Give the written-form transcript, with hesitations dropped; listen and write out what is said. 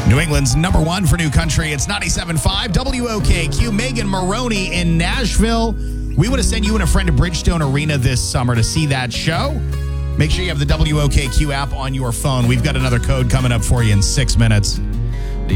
New England's number one for new country. It's 97.5 WOKQ. Megan Maroney in Nashville. We want to send you and a friend to Bridgestone Arena this summer to see that show. Make sure you have the WOKQ app on your phone. We've got another code coming up for you in 6 minutes.